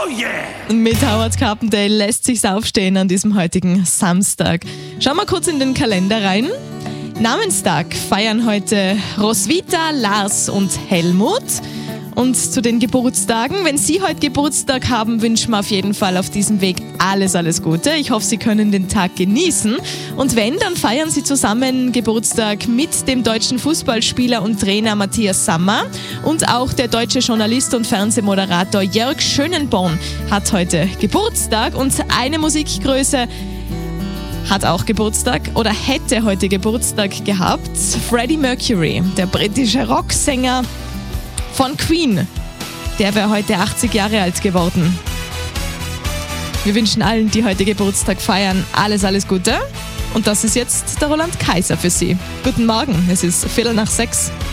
Oh yeah! Mit Howard Carpendale lässt sich's aufstehen an diesem heutigen Samstag. Schauen wir kurz in den Kalender rein. Namenstag feiern heute Roswitha, Lars und Helmut. Und zu den Geburtstagen, wenn Sie heute Geburtstag haben, wünschen wir auf jeden Fall auf diesem Weg alles Gute. Ich hoffe, Sie können den Tag genießen. Und wenn, dann feiern Sie zusammen Geburtstag mit dem deutschen Fußballspieler und Trainer Matthias Sammer. Und auch der deutsche Journalist und Fernsehmoderator Jörg Schönenborn hat heute Geburtstag. Und eine Musikgröße hat auch Geburtstag oder hätte heute Geburtstag gehabt. Freddie Mercury, der britische Rocksänger von Queen. Der wäre heute 80 Jahre alt geworden. Wir wünschen allen, die heute Geburtstag feiern, alles Gute. Und das ist jetzt der Roland Kaiser für Sie. Guten Morgen, es ist 5:45.